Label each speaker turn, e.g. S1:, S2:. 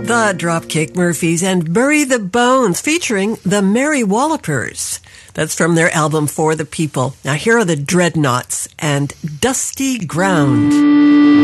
S1: The Dropkick Murphys and Bury the Bones featuring the Merry Wallopers. That's from their album For the People. Now here are the Dreadnoughts and Dusty Ground.